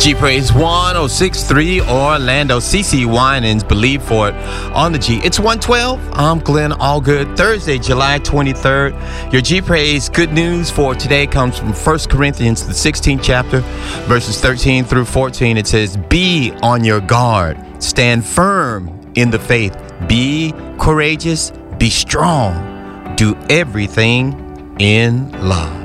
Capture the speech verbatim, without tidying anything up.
G Praise one oh six point three Orlando. C C Winans, Believe for It on the G. It's one twelve. I'm Glenn Allgood. Thursday, July twenty-third. Your G Praise good news for today comes from First Corinthians, the sixteenth chapter, verses thirteen through fourteen. It says, "Be on your guard. Stand firm in the faith. Be courageous. Be strong. Do everything in love."